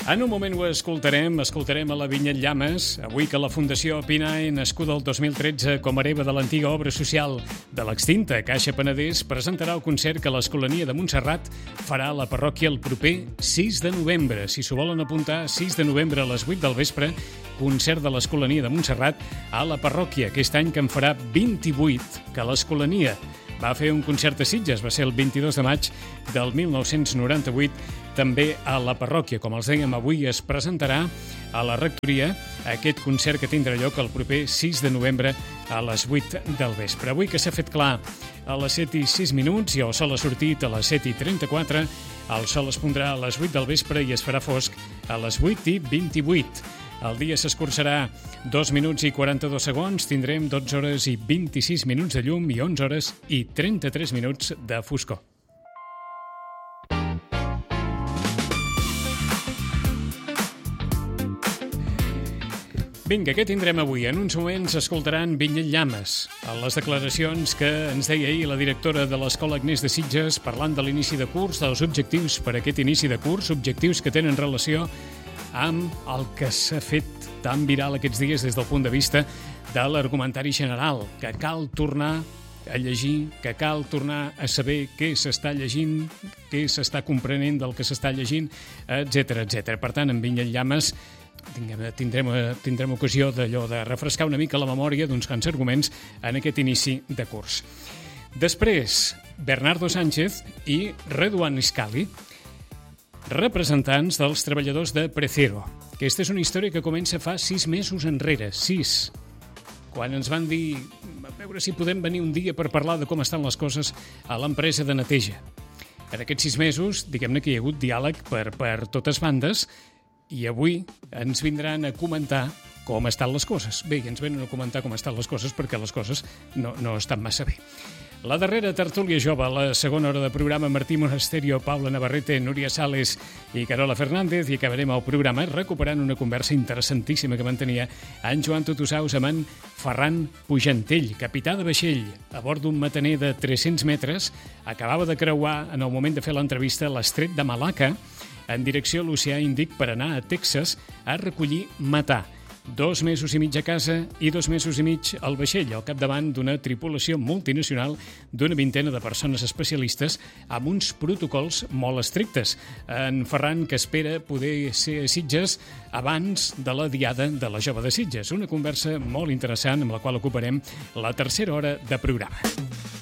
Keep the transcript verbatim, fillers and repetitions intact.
En un moment ho escoltarem, escoltarem a la Vinyet Llames, avui que la Fundació Pinae, nascuda el dos mil tretze com a hereva de l'antiga obra social de l'extinta Caixa Penedès, presentarà el concert que l'Escolania de Montserrat farà a la parròquia el proper sis de novembre. Si s'ho volen apuntar, sis de novembre a les vuit del vespre, concert de l'Escolania de Montserrat a la parròquia, aquest any que en farà vint-i-vuit, que l'Escolania va fer un concert a Sitges, va ser el vint-i-dos de maig del mil nou-cents noranta-vuit, també a la parròquia. Com els dèiem, avui es presentarà a la rectoria aquest concert que tindrà lloc el proper sis de novembre a les vuit del vespre. Avui que s'ha fet clar a les set i sis minuts i el sol ha sortit a les set i trenta-quatre, el sol es pondrà a les vuit del vespre i es farà fosc a les vuit i vint-i-vuit. El dia s'escurçarà dos minuts i quaranta-dos segons, tindrem dotze hores i vint-i-sis minuts de llum i onze hores i trenta-tres minuts de foscor. Vinga, què tindrem avui? En uns moments escoltaran Vinyet Llames, a les declaracions que ens deia ahir la directora de l'Escola Agnès de Sitges, parlant de l'inici de curs, dels objectius per a aquest inici de curs, objectius que tenen relació amb el que s'ha fet tan viral aquests dies des del punt de vista de l'argumentari general, que cal tornar a llegir, que cal tornar a saber què s'està llegint, què s'està comprenent del que s'està llegint, etcètera, etcètera. Per tant, en Vinyet Llames tindrem, tindrem ocasió d'allò de refrescar una mica la memòria d'uns grans arguments en aquest inici de curs. Després, Bernardo Sánchez i Redouane Iscali, representants dels treballadors de Precero. Aquesta és una història que comença fa sis mesos enrere, sis, quan ens van dir a veure si podem venir un dia per parlar de com estan les coses a l'empresa de neteja. En aquests sis mesos, diguem-ne que hi ha hagut diàleg per, per totes bandes i avui ens vindran a comentar com estan les coses. Bé, ens venen a comentar com estan les coses perquè les coses no, no estan massa bé. La darrera tertúlia jove, la segona hora de programa, Martí Monasterio, Paula Navarrete, Núria Sales i Carola Fernández, i acabarem el programa recuperant una conversa interessantíssima que mantenia en Joan Tutusaus amb en Ferran Pujantell, capità de vaixell, a bord d'un mataner de tres-cents metres, acabava de creuar, en el moment de fer l'entrevista, l'estret de Malacca, en direcció a l'oceà Índic per anar a Texas a recollir metà. Dos mesos i mig a casa i dos mesos i mig al vaixell, al capdavant d'una tripulació multinacional d'una vintena de persones especialistes amb uns protocols molt estrictes. En Ferran, que espera poder ser a Sitges abans de la diada de la Jove de Sitges. Una conversa molt interessant amb la qual ocuparem la tercera hora de programa.